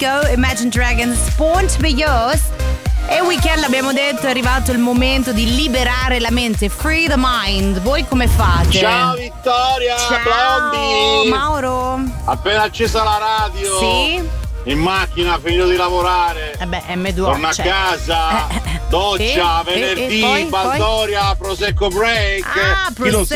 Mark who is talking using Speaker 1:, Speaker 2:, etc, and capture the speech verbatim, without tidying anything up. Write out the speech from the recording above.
Speaker 1: Go, Imagine Dragons, Born to Be Yours. E weekend abbiamo detto è arrivato il momento di liberare la mente, free the mind. Voi come fate?
Speaker 2: Ciao Vittoria,
Speaker 1: ciao
Speaker 2: Blondie.
Speaker 1: Mauro.
Speaker 2: Appena accesa la radio.
Speaker 1: Sì.
Speaker 2: In macchina, finito di lavorare.
Speaker 1: Eh beh, emme due.
Speaker 2: Torna
Speaker 1: cioè.
Speaker 2: a casa.
Speaker 1: Eh, eh,
Speaker 2: doccia,
Speaker 1: e,
Speaker 2: venerdì,
Speaker 1: e, e poi,
Speaker 2: Baldoria,
Speaker 1: poi?
Speaker 2: Prosecco break.
Speaker 1: Ah,
Speaker 2: Chi lo
Speaker 1: Prosecco